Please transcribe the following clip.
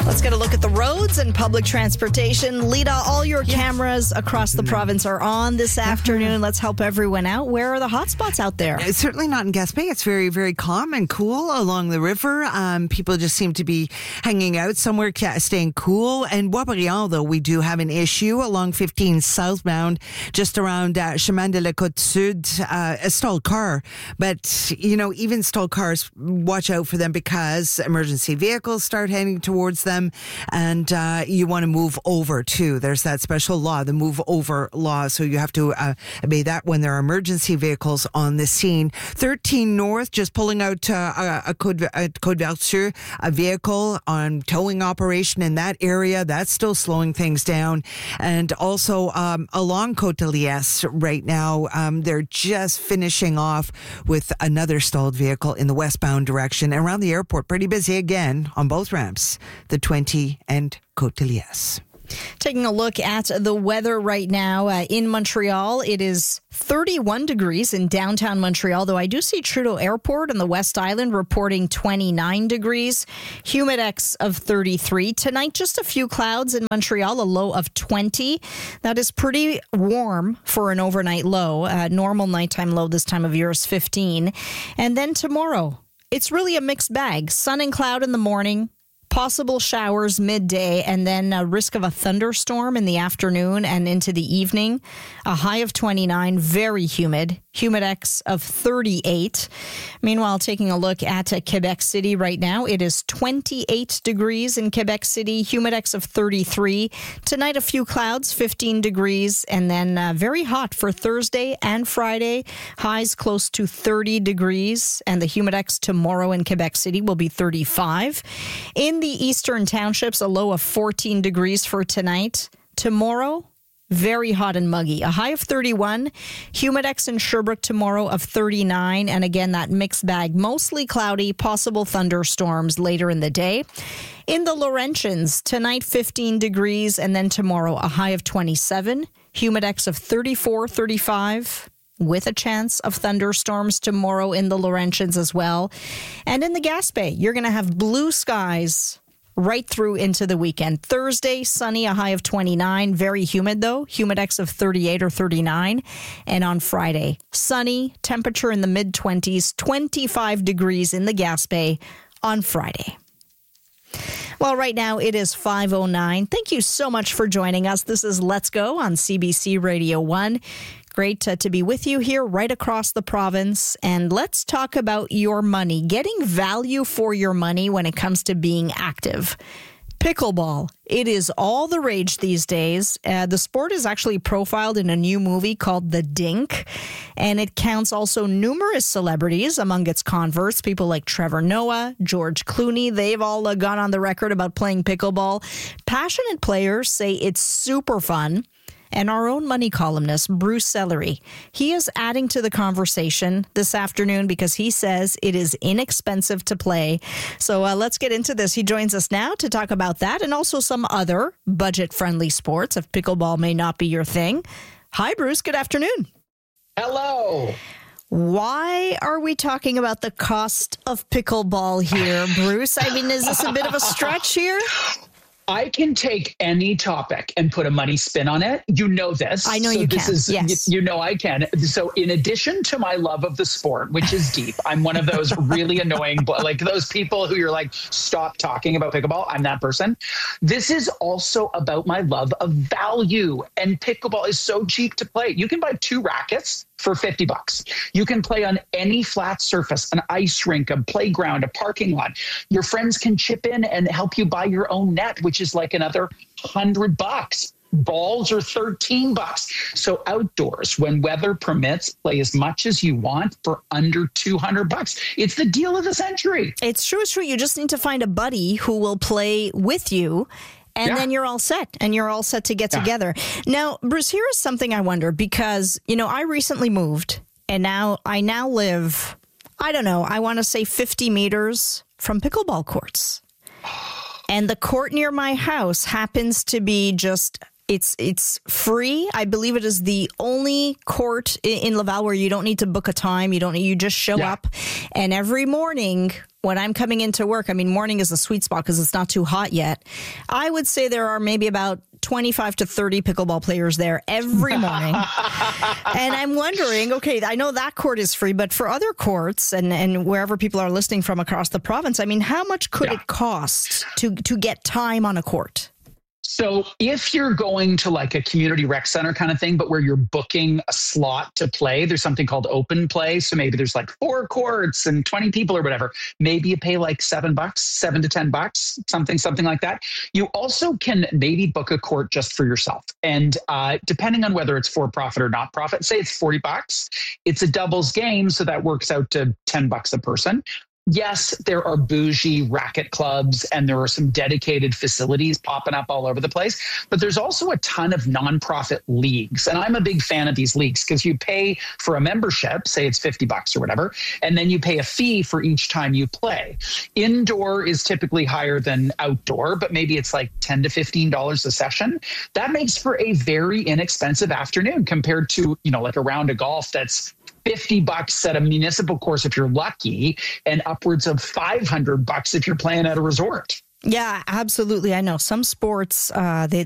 Let's get a look at the roads and public transportation. Lita, all your cameras across the province are on this afternoon. Let's help everyone out. Where are the hot spots out there? It's certainly not in Gaspé. It's very, very calm and cool along the river. People just seem to be hanging out somewhere, staying cool. And Boisbriand, though, we do have an issue along 15 southbound, just around Chemin de la Côte Sud, a stalled car. But, you know, even stalled cars, watch out for them because emergency vehicles start heading towards them. And you want to move over too. There's that special law, the move over law. So you have to obey that when there are emergency vehicles on the scene. 13 North, just pulling out a Côte-Vertu, a vehicle on towing operation in that area. That's still slowing things down. And also along Côte de Liesse right now, they're just finishing off with another stalled vehicle in the westbound direction. And around the airport, pretty busy again on both ramps. The 20 and Côte de Liesse. Taking a look at the weather right now in Montreal, it is 31 degrees in downtown Montreal, though I do see Trudeau Airport on the West Island reporting 29 degrees, humidex of 33. Tonight, just a few clouds in Montreal, a low of 20. That is pretty warm for an overnight low. Normal nighttime low this time of year is 15. And then tomorrow, it's really a mixed bag. Sun and cloud in the morning. Possible showers midday, and then a risk of a thunderstorm in the afternoon and into the evening. A high of 29, very humid. Humidex of 38. Meanwhile, taking a look at Quebec City right now, it is 28 degrees in Quebec City, humidex of 33. Tonight, a few clouds, 15 degrees, and then very hot for Thursday and Friday. Highs close to 30 degrees, and the humidex tomorrow in Quebec City will be 35. In the eastern townships, a low of 14 degrees for tonight. Tomorrow, very hot and muggy. A high of 31. Humidex in Sherbrooke tomorrow of 39. And again, that mixed bag, mostly cloudy, possible thunderstorms later in the day. In the Laurentians, tonight 15 degrees, and then tomorrow a high of 27. Humidex of 34, 35. With a chance of thunderstorms tomorrow in the Laurentians as well. And in the Gaspé, you're going to have blue skies right through into the weekend. Thursday, sunny, a high of 29. Very humid, though. Humidex of 38 or 39. And on Friday, sunny, temperature in the mid-20s, 25 degrees in the Gaspé on Friday. Well, right now it is 5:09. Thank you so much for joining us. This is Let's Go on CBC Radio 1. Great to be with you here right across the province. And let's talk about your money, getting value for your money when it comes to being active. Pickleball. It is all the rage these days. The sport is actually profiled in a new movie called The Dink, and it counts also numerous celebrities among its converts, people like Trevor Noah, George Clooney. They've all gone on the record about playing pickleball. Passionate players say it's super fun. And our own money columnist, Bruce Sellery, he is adding to the conversation this afternoon because he says it is inexpensive to play. So let's get into this. He joins us now to talk about that and also some other budget-friendly sports if pickleball may not be your thing. Hi, Bruce. Good afternoon. Hello. Why are we talking about the cost of pickleball here, Bruce? I mean, is this a bit of a stretch here? I can take any topic and put a money spin on it. You know this. I know you can. Yes. You know I can. So in addition to my love of the sport, which is deep, I'm one of those really annoying, like those people who you're like, stop talking about pickleball. I'm that person. This is also about my love of value. And pickleball is so cheap to play. You can buy 2 rackets for $50. You can play on any flat surface, an ice rink, a playground, a parking lot. Your friends can chip in and help you buy your own net, which is like another $100. Balls are $13. So outdoors, when weather permits, play as much as you want for under $200. It's the deal of the century. It's true. It's true. You just need to find a buddy who will play with you. And then you're all set, and you're all set to get together. Now, Bruce, here is something I wonder, because, you know, I recently moved, and I now live, I don't know, I want to say 50 meters from pickleball courts. And the court near my house happens to be just It's free. I believe it is the only court in Laval where you don't need to book a time. You just show up. And every morning when I'm coming into work, I mean, morning is a sweet spot because it's not too hot yet. I would say there are maybe about 25 to 30 pickleball players there every morning. And I'm wondering, okay, I know that court is free, but for other courts and wherever people are listening from across the province, I mean, how much could it cost to get time on a court? So if you're going to like a community rec center kind of thing, but where you're booking a slot to play, there's something called open play. So maybe there's like 4 courts and 20 people or whatever. Maybe you pay like $7, $7 to $10, something like that. You also can maybe book a court just for yourself. And depending on whether it's for profit or not profit, say it's $40. It's a doubles game. So that works out to $10 a person. Yes, there are bougie racket clubs and there are some dedicated facilities popping up all over the place, but there's also a ton of nonprofit leagues. And I'm a big fan of these leagues because you pay for a membership, say it's $50 or whatever, and then you pay a fee for each time you play. Indoor is typically higher than outdoor, but maybe it's like $10 to $15 a session. That makes for a very inexpensive afternoon compared to, like a round of golf that's $50 at a municipal course if you're lucky, and upwards of $500 if you're playing at a resort. Yeah, absolutely. I know some sports,